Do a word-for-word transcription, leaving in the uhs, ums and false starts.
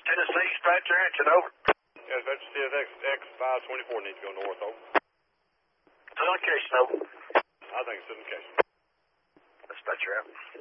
Tennessee dispatcher answered, over. Yeah, dispatcher C F X X five twenty-four needs to go north, over. Still on case, over. I think it's in the case. Dispatcher out.